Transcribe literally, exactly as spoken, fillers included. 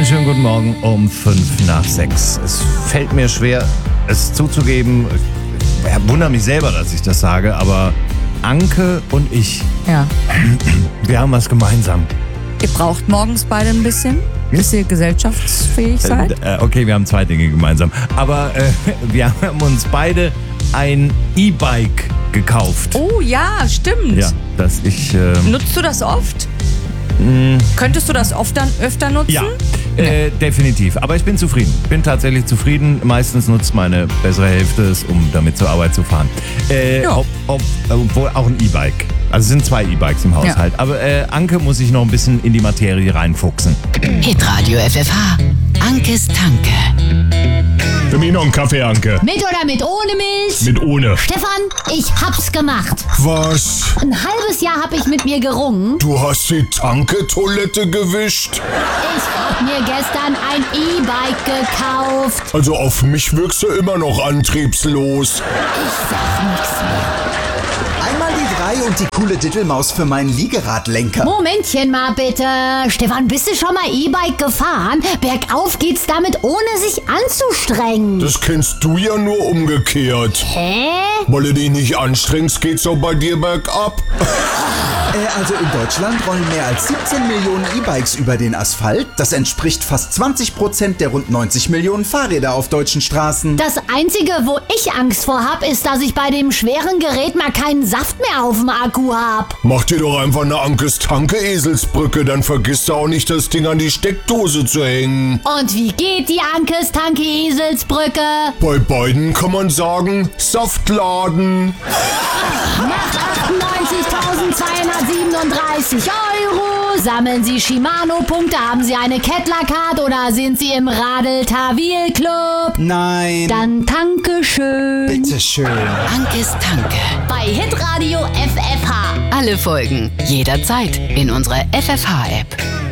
Einen schönen guten Morgen um fünf nach sechs. Es fällt mir schwer, es zuzugeben. Ich wundere mich selber, dass ich das sage, aber Anke und ich, Ja. wir haben was gemeinsam. Ihr braucht morgens beide ein bisschen, bis ihr gesellschaftsfähig seid. Äh, okay, wir haben zwei Dinge gemeinsam. Aber äh, wir haben uns beide ein E-Bike gekauft. Oh ja, stimmt. Ja, dass ich... Äh, Nutzt du das oft? mh, Könntest du das oft dann öfter nutzen? ja, äh, definitiv. Aber ich bin zufrieden. Bin tatsächlich zufrieden. Meistens nutzt meine bessere Hälfte es, um damit zur Arbeit zu fahren. Äh, Ja. ob, ob, obwohl auch ein E-Bike. Also es sind zwei E-Bikes im Haushalt. Aber äh, Anke muss sich noch ein bisschen in die Materie reinfuchsen. Hitradio F F H. Ankes Tanke. Für mich noch einen Kaffee, Anke. Mit oder mit ohne Milch? Mit ohne. Stefan, ich hab's gemacht. Was? Ein halbes Jahr hab ich mit mir gerungen. Du hast die Tanke-Toilette gewischt? Ich hab mir gestern ein E-Bike gekauft. Also auf mich wirkst du immer noch antriebslos. Ich sag nichts mehr. Einmal die drei und die coole Dittelmaus für meinen Liegeradlenker. Momentchen mal bitte. Stefan, bist du schon mal E-Bike gefahren? Bergauf geht's damit, ohne sich anzustrengen. Das kennst du ja nur umgekehrt. Hä? Weil du dich nicht anstrengst, geht's auch bei dir bergab. Äh, also in Deutschland rollen mehr als siebzehn Millionen E-Bikes über den Asphalt. Das entspricht fast zwanzig Prozent der rund neunzig Millionen Fahrräder auf deutschen Straßen. Das Einzige, wo ich Angst vor hab, ist, dass ich bei dem schweren Gerät mal keinen Saft mehr auf dem Akku hab. Mach dir doch einfach eine Ankes Tanke-Eselsbrücke, dann vergisst du auch nicht, das Ding an die Steckdose zu hängen. Und wie geht die Ankes Tanke Eselsbrücke? Bei beiden kann man sagen, Saftladen. Macht achtundneunzigtausendzweihundertsiebenunddreißig Euro. Sammeln Sie Shimano-Punkte, haben Sie eine Kettler-Card oder sind Sie im Radl-Tawil-Club? Nein. Dann danke schön. Bitteschön. Ankes Tanke. Bei Hitradio F F H. Alle Folgen jederzeit in unserer F F H-App.